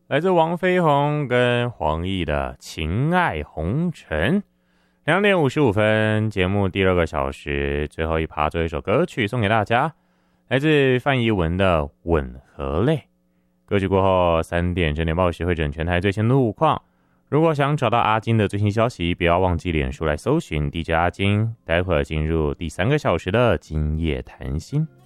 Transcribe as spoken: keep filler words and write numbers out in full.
来自王飞鸿跟黄奕的《情爱红尘》。两点五十五分，节目第二个小时最后一趴，最后一首歌曲送给大家，来自范怡文的《吻和泪》。歌曲过后，三点整点报时会整全台最新路况。如果想找到阿金的最新消息，不要忘记脸书来搜寻 D J 阿金。待会儿进入第三个小时的今夜谈心。